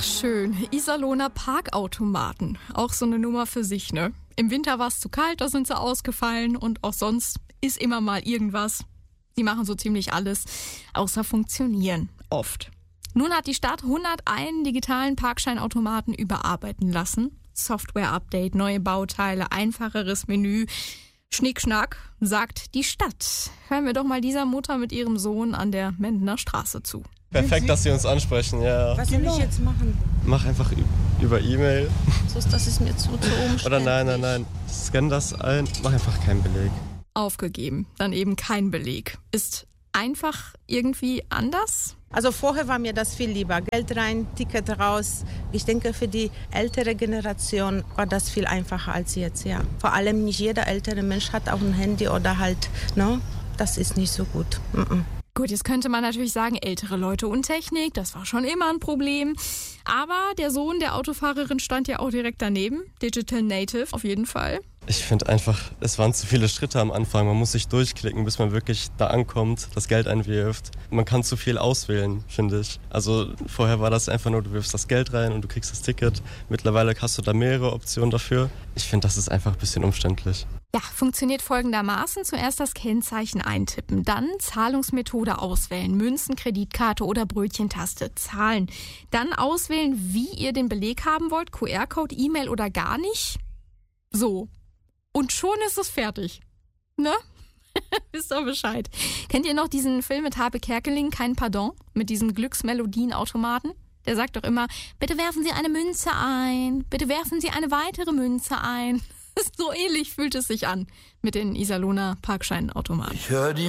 Ach schön, Iserlohner Parkautomaten. Auch so eine Nummer für sich, ne? Im Winter war es zu kalt, da sind sie ausgefallen und auch sonst ist immer mal irgendwas. Sie machen so ziemlich alles, außer funktionieren. Oft. Nun hat die Stadt 101 digitalen Parkscheinautomaten überarbeiten lassen. Software-Update, neue Bauteile, einfacheres Menü. Schnickschnack, sagt die Stadt. Hören wir doch mal dieser Mutter mit ihrem Sohn an der Mendener Straße zu. Perfekt, dass Sie uns ansprechen, ja. Was soll ich jetzt machen? Mach einfach über E-Mail. Das ist mir zu umständlich. Oder nein. Scan das ein, mach einfach keinen Beleg. Aufgegeben, dann eben kein Beleg. Ist einfach irgendwie anders? Also vorher war mir das viel lieber. Geld rein, Ticket raus. Ich denke, für die ältere Generation war das viel einfacher als jetzt, ja. Vor allem nicht jeder ältere Mensch hat auch ein Handy oder halt, ne? Das ist nicht so gut. Gut, jetzt könnte man natürlich sagen, ältere Leute und Technik, das war schon immer ein Problem. Aber der Sohn der Autofahrerin stand ja auch direkt daneben. Digital Native, auf jeden Fall. Ich finde einfach, es waren zu viele Schritte am Anfang. Man muss sich durchklicken, bis man wirklich da ankommt, das Geld einwirft. Man kann zu viel auswählen, finde ich. Also vorher war das einfach nur, du wirfst das Geld rein und du kriegst das Ticket. Mittlerweile hast du da mehrere Optionen dafür. Ich finde, das ist einfach ein bisschen umständlich. Ja, funktioniert folgendermaßen. Zuerst das Kennzeichen eintippen, dann Zahlungsmethode auswählen, Münzen, Kreditkarte oder Brötchentaste, zahlen. Dann auswählen, wie ihr den Beleg haben wollt, QR-Code, E-Mail oder gar nicht. So. Und schon ist es fertig. Ne? Wisst ihr Bescheid. Kennt ihr noch diesen Film mit Habe Kerkeling, Kein Pardon? Mit diesem Glücksmelodienautomaten? Der sagt doch immer, bitte werfen Sie eine Münze ein, bitte werfen Sie eine weitere Münze ein. So ähnlich fühlt es sich an mit den Iserlohner Parkscheinautomaten. Ich hör die